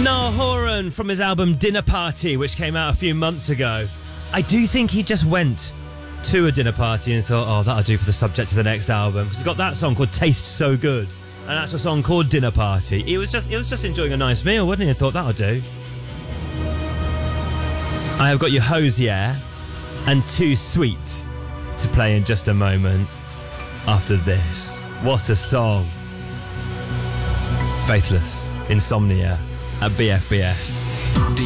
Niall Horan from his album Dinner Party, which came out a few months ago. I do think he just went to a dinner party and thought, oh, that'll do for the subject of the next album. Because he's got that song called Taste So Good, an actual song called Dinner Party. He was just enjoying a nice meal, wasn't he? And thought, that'll do. I have got you Hosier and Too Sweet to play in just a moment after this. What a song. Faithless, Insomnia at BFBS.